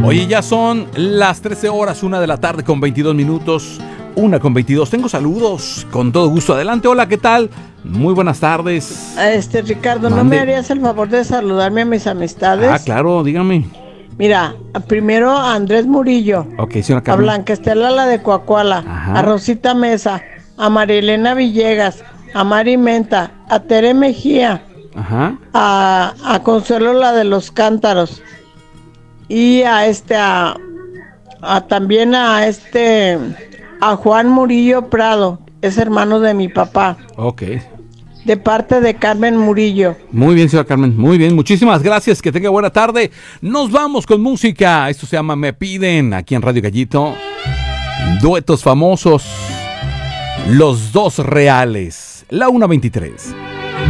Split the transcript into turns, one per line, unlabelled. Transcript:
Oye, ya son las 13 horas, 1 de la tarde con 22 minutos. 1:22. Tengo saludos, con todo gusto. Adelante, hola, ¿qué tal? Muy buenas tardes.
Ricardo,
Mande.
¿no me harías el favor de saludarme a mis amistades?
Ah, claro, dígame.
Mira, primero a Andrés Murillo,
Ok, señora
a
Carmen.
Blanca Estela, la de Coacuala,
Ajá.
a Rosita Mesa, a Marielena Villegas, a Mari Menta, a Tere Mejía,
Ajá.
a Consuelo, la de los Cántaros, y también a Juan Murillo Prado, es hermano de mi papá,
Ok.
de parte de Carmen Murillo.
Muy bien, señora Carmen. Muy bien. Muchísimas gracias. Que tenga buena tarde. Nos vamos con música. Esto se llama Me Piden, aquí en Radio Gallito. Duetos famosos. Los Dos Reales. La 1:23.